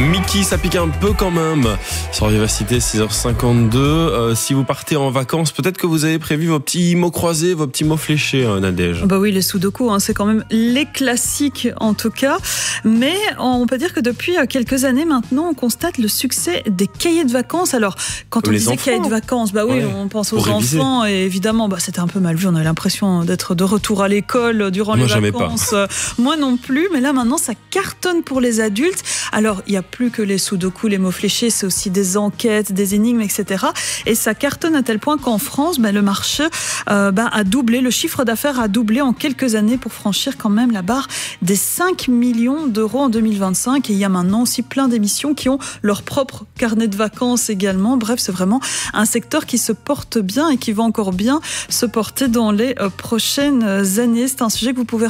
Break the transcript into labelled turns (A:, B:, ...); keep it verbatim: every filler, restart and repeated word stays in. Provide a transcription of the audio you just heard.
A: Mickey, ça pique un peu quand même. Sur Vivacité, six heures cinquante-deux. Euh, si vous partez en vacances, peut-être que vous avez prévu vos petits mots croisés, vos petits mots fléchés, hein, Nadège.
B: Bah oui, les sudoku, hein, c'est quand même les classiques en tout cas. Mais on peut dire que depuis quelques années maintenant, on constate le succès des cahiers de vacances. Alors, quand on
A: Les
B: disait
A: enfants.
B: cahiers de vacances, bah oui,
A: Ouais.
B: on pense aux
A: Pour réviser.
B: enfants. Et évidemment, bah, c'était un peu mal vu. On avait l'impression d'être de retour à l'école durant
A: Moi,
B: les
A: jamais pas.
B: vacances. Moi non plus. Mais là, maintenant, ça cartonne pour les adultes. Alors, il n'y a plus que les sudoku, les mots fléchés, c'est aussi des enquêtes, des énigmes, et cetera. Et ça cartonne à tel point qu'en France, bah, le marché euh, bah, a doublé, le chiffre d'affaires a doublé en quelques années pour franchir quand même la barre des cinq millions d'euros en deux mille vingt-cinq. Et il y a maintenant aussi plein d'émissions qui ont leur propre carnet de vacances également. Bref, c'est vraiment un secteur qui se porte bien et qui va encore bien se porter dans les euh, prochaines années. C'est un sujet que vous pouvez